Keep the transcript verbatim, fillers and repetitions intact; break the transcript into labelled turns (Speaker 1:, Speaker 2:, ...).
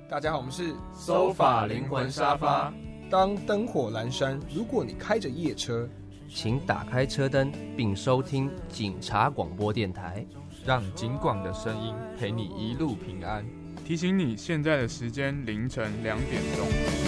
Speaker 1: 大家好，我们是
Speaker 2: 收法灵魂沙发。
Speaker 1: 当灯火阑珊，如果你开着夜车，
Speaker 3: 请打开车灯并收听警察广播电台，
Speaker 2: 让警广的声音陪你一路平安。
Speaker 4: 提醒你，现在的时间凌晨两点钟。